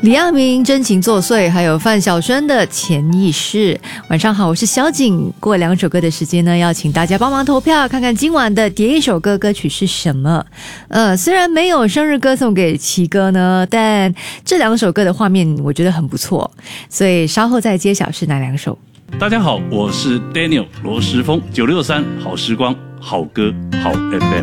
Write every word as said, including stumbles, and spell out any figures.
李亚明真情作祟，还有范晓萱的潜意识。晚上好，我是萧景。过两首歌的时间呢，要请大家帮忙投票，看看今晚的点一首歌歌曲是什么。呃，虽然没有生日歌送给齐哥呢，但这两首歌的画面我觉得很不错，所以稍后再揭晓是哪两首。 大家好，我是 Daniel 罗时丰，九六三好时光好歌好 F M。